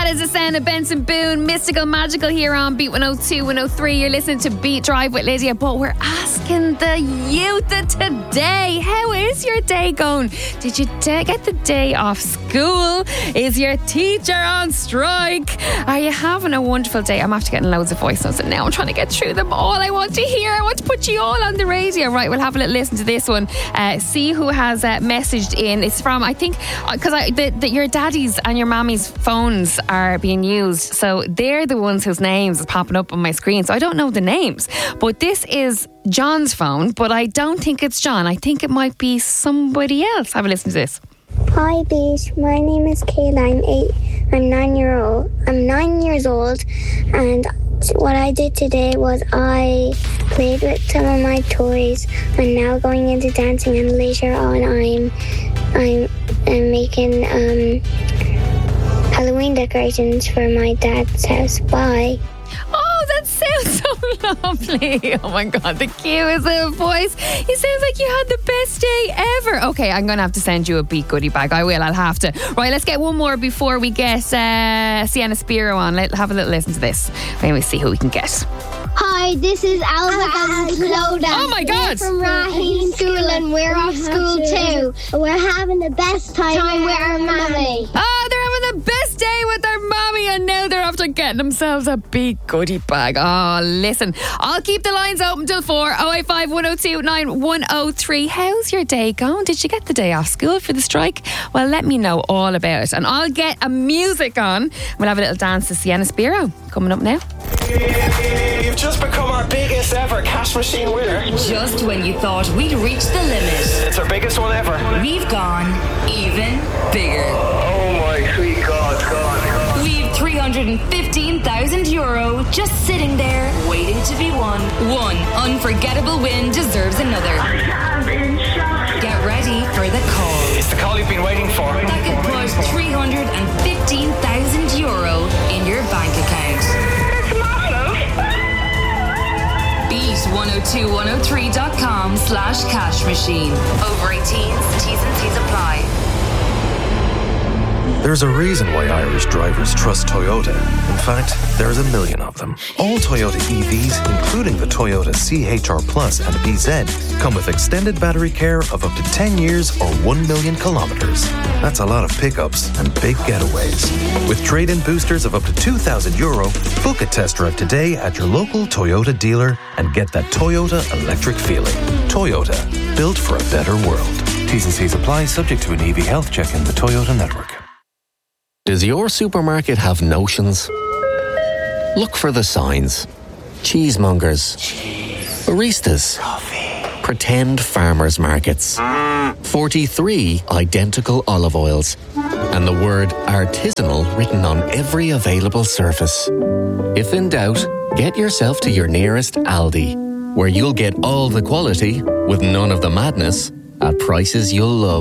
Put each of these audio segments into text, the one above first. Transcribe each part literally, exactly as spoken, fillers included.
That is the sound of Benson Boone, Mystical Magical here on Beat one oh two, one oh three. You're listening to Beat Drive with Lydia, but we're asking the youth of today, how is your day going? Did you t- get the day off school? Is your teacher on strike? Are you having a wonderful day? I'm after getting loads of voice notes and now I'm trying to get through them all. I want to hear, I want to put you all on the radio. Right, we'll have a little listen to this one. Uh, see who has uh, messaged in. It's from, I think, because uh, the, the, your daddy's and your mommy's phones are being used, so they're the ones whose names is popping up on my screen, so I don't know the names, but this is John's phone, but I don't think it's John. I think it might be somebody else. Have a listen to this. Hi Beach, my name is Kayla. I'm eight. I'm nine year old. I'm nine years old, and what I did today was I played with some of my toys. I'm now going into dancing, and later on I'm I'm, I'm making um, Halloween decorations for my dad's house. Bye. Oh, that sounds so lovely. Oh my God, the cutest little voice. It sounds like you had the best day ever. Okay, I'm going to have to send you a Beat goodie bag. I will, I'll have to. Right, let's get one more before we get uh, Sienna Spiro on. Let's have a little listen to this. Anyway, see who we can get. Hi, this is Alva and Clodagh. Oh my God! We're from Raheen School and we're off school too. We're having the best time, time with our mammy. Oh, they're having the best day with their mommy and now they're after getting themselves a big goodie bag. Oh, listen, I'll keep the lines open till four. oh eight five, one oh two, nine one oh three. How's your day going? Did you get the day off school for the strike? Well, let me know all about it and I'll get a music on. We'll have a little dance to Sienna Spiro coming up now. You've just become our biggest ever cash machine winner. Just when you thought we'd reached the limit, It's our biggest one ever. we've gone even bigger. Oh my sweet God, God, God. We've three hundred fifteen thousand euro just sitting there waiting to be won. One unforgettable win deserves another. Get ready for the call. It's the call you've been waiting for. That could put three hundred fifteen thousand euro in your bank account. Beat one oh two one oh three dot com slash cash machine. Over eighteens, T's and C's apply. There's a reason why Irish drivers trust Toyota. In fact, there's a million of them. All Toyota E Vs, including the Toyota C H R Plus and B Z, come with extended battery care of up to ten years or one million kilometers. That's a lot of pickups and big getaways. With trade-in boosters of up to two thousand euro, book a test drive today at your local Toyota dealer and get that Toyota electric feeling. Toyota, built for a better world. T's and C's apply, subject to an E V health check in the Toyota network. Does your supermarket have notions? Look for the signs. Cheesemongers. Baristas. Pretend farmers markets. forty-three identical olive oils. And the word artisanal written on every available surface. If in doubt, get yourself to your nearest Aldi, where you'll get all the quality with none of the madness at prices you'll love.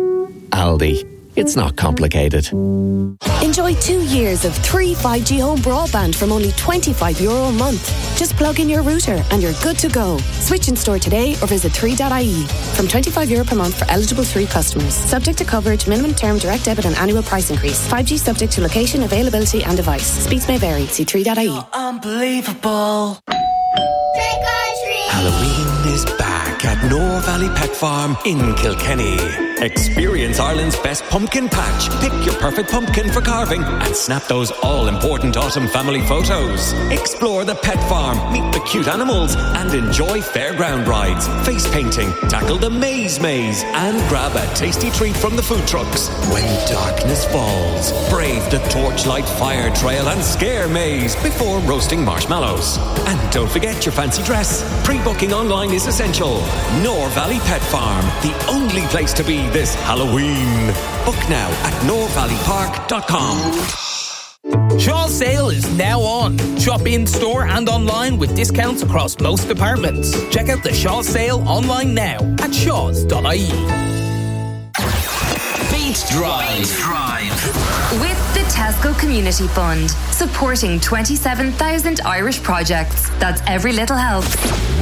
Aldi. It's not complicated. Enjoy two years of three five G home broadband from only twenty-five euro a month. Just plug in your router and you're good to go. Switch in store today or visit three dot I E. From twenty-five euro per month for eligible three customers. Subject to coverage, minimum term, direct debit and annual price increase. five G subject to location, availability and device. Speeds may vary. See three dot I E. Unbelievable. Trick or treat. Halloween is back at Nor Valley Pet Farm in Kilkenny. Experience Ireland's best pumpkin patch. Pick your perfect pumpkin for carving and snap those all-important autumn family photos. Explore the pet farm, meet the cute animals and enjoy fairground rides, face painting, tackle the maze maze and grab a tasty treat from the food trucks. When darkness falls, brave the torchlight fire trail and scare maze before roasting marshmallows. And don't forget your fancy dress. Pre-booking online is essential. Nor Valley Pet Farm, the only place to be this Halloween. Book now at nor valley park dot com. Shaw's sale is now on. Shop in store and online with discounts across most departments. Check out the Shaw's sale online now at shaws dot I E. Beat Drive. Drive. With the Tesco Community Fund, supporting twenty-seven thousand Irish projects. That's every little helps.